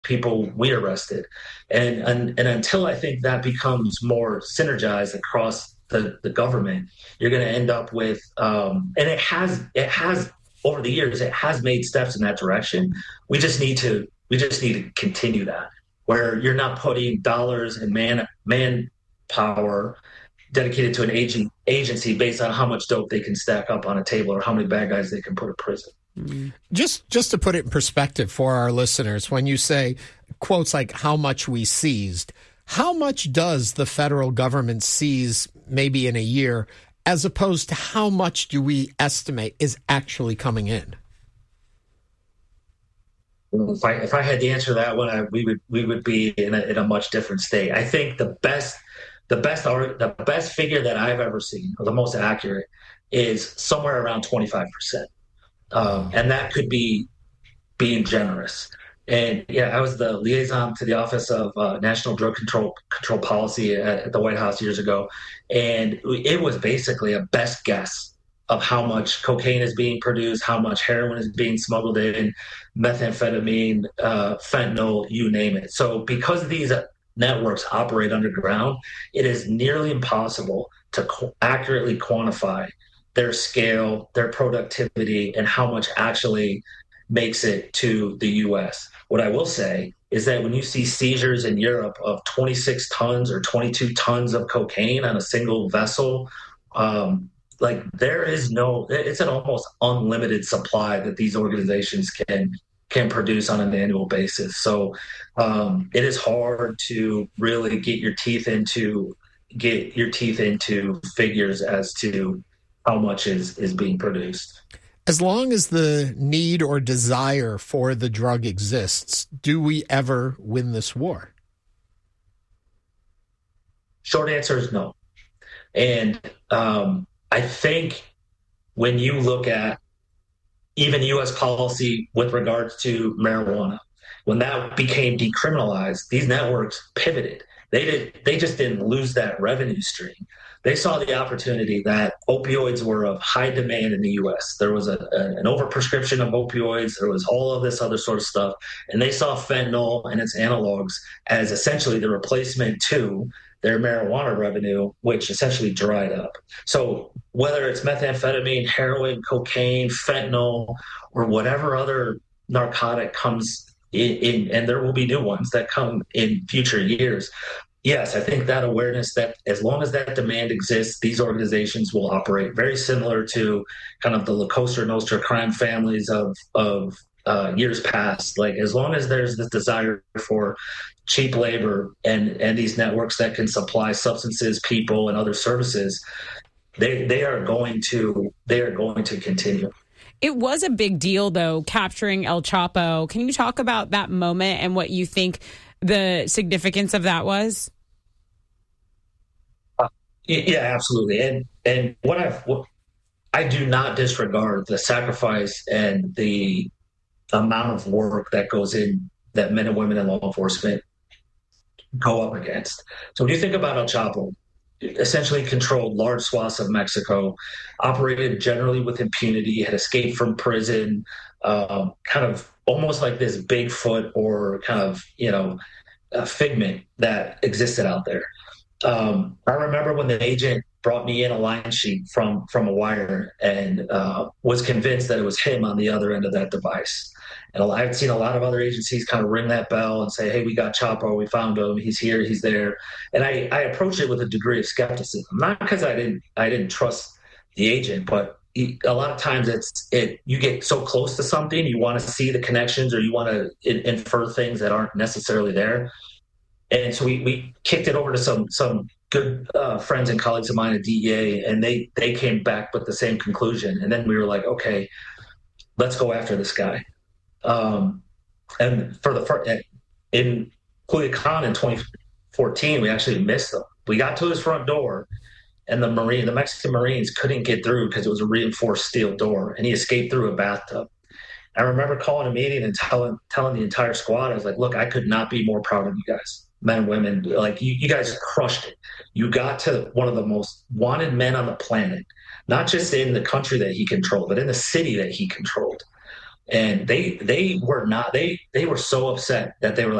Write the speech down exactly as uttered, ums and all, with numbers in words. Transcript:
people we arrested. And, and, and until I think that becomes more synergized across the, the government, you're going to end up with, um, and it has, it has over the years, it has made steps in that direction. We just need to, we just need to continue that, where you're not putting dollars and man, manpower dedicated to an agent, agency based on how much dope they can stack up on a table or how many bad guys they can put in prison. Just just to put it in perspective for our listeners, when you say quotes like how much we seized, how much does the federal government seize maybe in a year, as opposed to how much do we estimate is actually coming in? If I if I had the answer to that one, I, we would we would be in a, in a much different state. I think the best the best the best figure that I've ever seen, or the most accurate, is somewhere around twenty-five percent. Um, and that could be being generous. And yeah, I was the liaison to the Office of uh, National Drug Control Control Policy at, at the White House years ago. And it was basically a best guess of how much cocaine is being produced, how much heroin is being smuggled in, methamphetamine, uh, fentanyl, you name it. So because these networks operate underground, it is nearly impossible to co- accurately quantify their scale, their productivity, and how much actually makes it to the U S. What I will say is that when you see seizures in Europe of twenty-six tons or twenty-two tons of cocaine on a single vessel, um, like there is no, it's an almost unlimited supply that these organizations can can produce on an annual basis. So um, it is hard to really get your teeth into get your teeth into figures as to how much is, is being produced. As long as the need or desire for the drug exists, do we ever win this war? Short answer is no. And um, I think when you look at even U S policy with regards to marijuana, when that became decriminalized, these networks pivoted. They did. They just didn't lose that revenue stream. They saw the opportunity that opioids were of high demand in the U S. There was a, a, an overprescription of opioids. There was all of this other sort of stuff. And they saw fentanyl and its analogs as essentially the replacement to their marijuana revenue, which essentially dried up. So whether it's methamphetamine, heroin, cocaine, fentanyl, or whatever other narcotic comes in, in and there will be new ones that come in future years, yes, I think that awareness that as long as that demand exists, these organizations will operate very similar to kind of the La Cosa Nostra crime families of of uh, years past. Like as long as there's this desire for cheap labor and and these networks that can supply substances, people, and other services, they they are going to they are going to continue. It was a big deal, though, capturing El Chapo. Can you talk about that moment and what you think the significance of that was? Uh, yeah, absolutely. And and what I've what, I do not disregard the sacrifice and the amount of work that goes in that men and women in law enforcement go up against. So when you think about El Chapo, essentially controlled large swaths of Mexico, operated generally with impunity, had escaped from prison, um, kind of almost like this Bigfoot or kind of, you know, a figment that existed out there. Um, I remember when the agent brought me in a line sheet from from a wire and uh, was convinced that it was him on the other end of that device. And I've seen a lot of other agencies kind of ring that bell and say, hey, we got Chapo, we found him, he's here, he's there. And I, I approach it with a degree of skepticism, not because I didn't I didn't trust the agent, but a lot of times it's it you get so close to something, you want to see the connections or you want to in, infer things that aren't necessarily there. And so we, we kicked it over to some some good uh, friends and colleagues of mine at D E A, and they they came back with the same conclusion. And then we were like, okay, let's go after this guy. Um, and for the first, in Culiacan in twenty fourteen, we actually missed him. We got to his front door, and the Marine, the Mexican Marines couldn't get through because it was a reinforced steel door, and he escaped through a bathtub. I remember calling a meeting and telling telling the entire squad, I was like, look, I could not be more proud of you guys, men and women. Like you, you guys crushed it. You got to one of the most wanted men on the planet, not just in the country that he controlled, but in the city that he controlled. And they they were not they they were so upset that they were like,